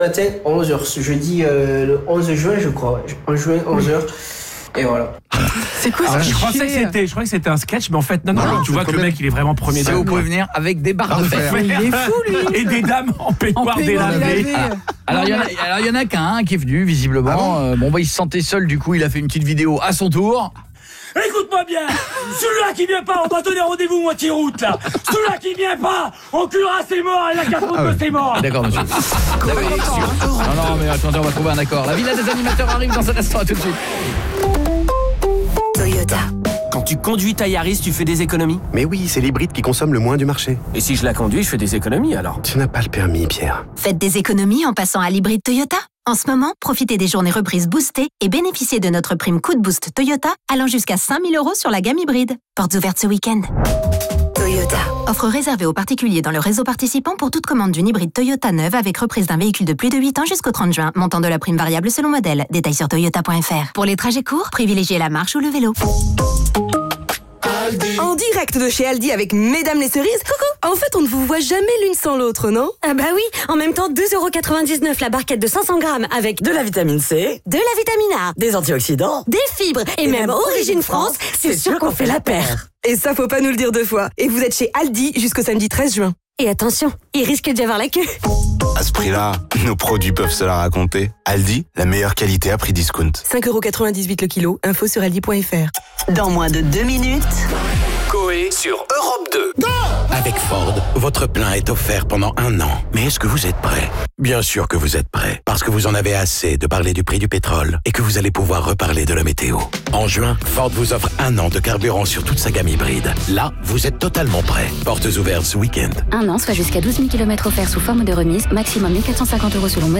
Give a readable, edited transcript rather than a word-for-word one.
Matin, 11h, ce jeudi le 11 juin, je crois. Ouais. 11 juin, 11h. Et voilà. C'est quoi ça? Je crois que c'était un sketch, mais en fait, non, tu vois que le mec, il est vraiment premier Si vous pouvez venir avec des barres de fer. Il est fou, lui. Et des dames en peignoir délavé. Alors il y en a qu'un qui est venu visiblement. Il se sentait seul, du coup il a fait une petite vidéo à son tour. Écoute-moi bien, celui-là qui vient pas, on va donner rendez-vous moitié route là. Celui-là qui vient pas, on culera ses morts et la capote de ses morts. D'accord monsieur. Non mais attendez, on va trouver un accord. La villa des animateurs arrive dans cet instant, à tout de suite. Toyota. Quand tu conduis ta Yaris, tu fais des économies? Mais oui, c'est l'hybride qui consomme le moins du marché. Et si je la conduis, je fais des économies alors? Tu n'as pas le permis, Pierre. Faites des économies en passant à l'hybride Toyota. En ce moment, profitez des journées reprises boostées et bénéficiez de notre prime coup de boost Toyota allant jusqu'à 5 000 € sur la gamme hybride. Portes ouvertes ce week-end. Toyota. Offre réservée aux particuliers dans le réseau participant pour toute commande d'une hybride Toyota neuve avec reprise d'un véhicule de plus de 8 ans jusqu'au 30 juin. Montant de la prime variable selon modèle. Détails sur toyota.fr. Pour les trajets courts, privilégiez la marche ou le vélo. En direct de chez Aldi avec Mesdames les cerises. Coucou. En fait, on ne vous voit jamais l'une sans l'autre, non? Ah bah oui, en même temps 2,99 € la barquette de 500 grammes avec de la vitamine C, de la vitamine A, des antioxydants, des fibres et même Origine France, c'est sûr qu'on fait la paire. Et ça, faut pas nous le dire deux fois. Et vous êtes chez Aldi jusqu'au samedi 13 juin. Et attention, il risque d'y avoir la queue. À ce prix-là, nos produits peuvent se la raconter. Aldi, la meilleure qualité à prix discount. 5,98 € le kilo, info sur aldi.fr. Dans moins de 2 minutes... Coé sur Europe 2. Go! Avec Ford, votre plein est offert pendant 1 an. Mais est-ce que vous êtes prêt? Bien sûr que vous êtes prêt, parce que vous en avez assez de parler du prix du pétrole et que vous allez pouvoir reparler de la météo. En juin, Ford vous offre 1 an de carburant sur toute sa gamme hybride. Là, vous êtes totalement prêt. Portes ouvertes ce week-end. 1 an, soit jusqu'à 12 000 km offerts sous forme de remise, maximum 1 450 € selon modèle.